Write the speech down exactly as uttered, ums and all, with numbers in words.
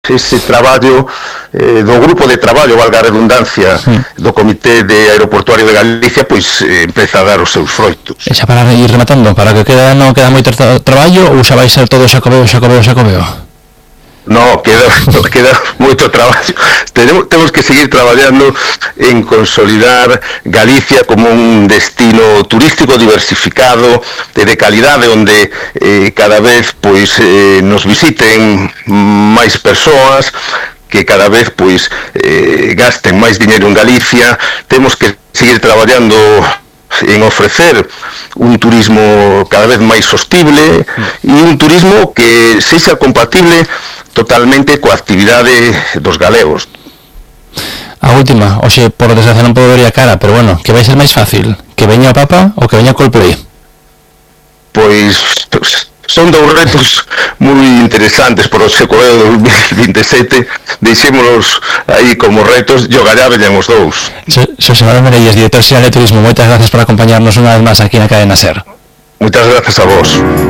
ese traballo eh, do grupo de traballo, valga a redundancia, sí, do Comité de Aeroportuario de Galicia, pois eh, empeza a dar os seus froitos. E xa para ir rematando, para que queda, non queda moito tra traballo ou xa vai ser todo xacobeo, xacobeo, xacobeo? No, queda, queda moito traballo. Tenemos, temos que seguir traballando en consolidar Galicia como un destino turístico diversificado, de, de calidade, onde eh, cada vez pois eh, nos visiten máis persoas, que cada vez pois eh, gasten máis dinheiro en Galicia. Temos que seguir traballando en ofrecer un turismo cada vez máis sostible e un turismo que sexa compatible totalmente coa actividade dos galegos. A última, oxe, por desgracia non podo ver a cara, pero bueno, que vai ser máis fácil, que veña o Papa ou que veña Coldplay? Pois son dous retos moi interesantes por o Xacobeo de dos mil vinte e sete, deixémonos aí como retos, e o gallá veñan os dous. Xosé Manuel Merelles, director xeral de Turismo, moitas gracias por acompañarnos unha vez máis aquí na Cadena SER. Moitas gracias a vos.